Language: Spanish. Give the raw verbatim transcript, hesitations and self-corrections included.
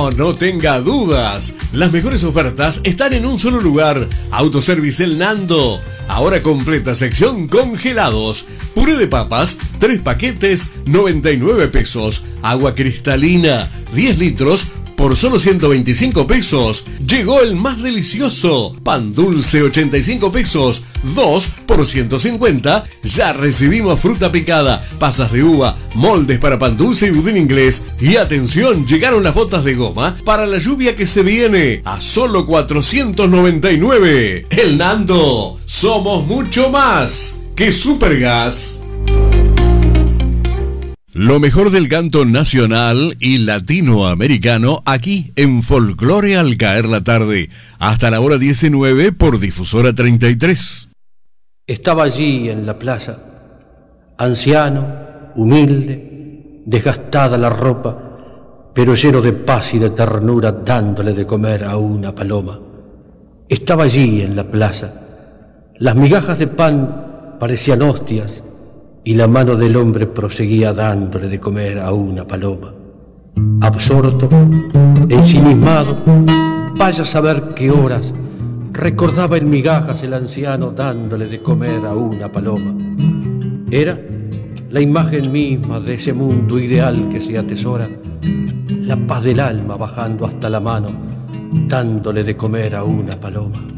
No, no tenga dudas. Las mejores ofertas están en un solo lugar. Autoservice El Nando. Ahora completa sección congelados. Puré de papas, tres paquetes, noventa y nueve pesos. Agua cristalina, diez litros, por solo ciento veinticinco pesos. Llegó el más delicioso. Pan dulce, ochenta y cinco pesos. dos por ciento cincuenta. Ya recibimos fruta picada, pasas de uva, moldes para pan dulce y budín inglés. Y atención, llegaron las botas de goma para la lluvia que se viene a solo cuatrocientos noventa y nueve. El Nando. Somos mucho más que Supergas. Lo mejor del canto nacional y latinoamericano aquí en Folclore al caer la tarde. Hasta la hora diecinueve por Difusora treinta y tres. Estaba allí en la plaza, anciano, humilde, desgastada la ropa, pero lleno de paz y de ternura, dándole de comer a una paloma. Estaba allí en la plaza. Las migajas de pan parecían hostias, y la mano del hombre proseguía dándole de comer a una paloma. Absorto, ensimismado, vaya a saber qué horas, recordaba en migajas el anciano dándole de comer a una paloma. Era la imagen misma de ese mundo ideal que se atesora, la paz del alma bajando hasta la mano, dándole de comer a una paloma.